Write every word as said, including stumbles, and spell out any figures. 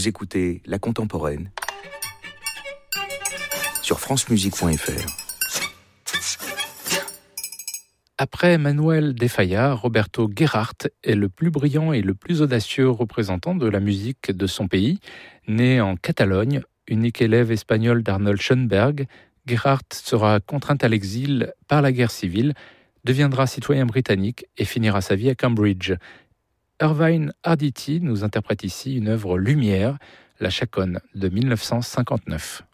Vous écoutez La Contemporaine sur francemusique point f r. Après Manuel de Falla, Roberto Gerhardt est le plus brillant et le plus audacieux représentant de la musique de son pays. Né en Catalogne, unique élève espagnol d'Arnold Schoenberg, Gerhardt sera contraint à l'exil par la guerre civile, deviendra citoyen britannique et finira sa vie à Cambridge. Irvine Arditi nous interprète ici une œuvre lumière, La Chaconne de mille neuf cent cinquante-neuf.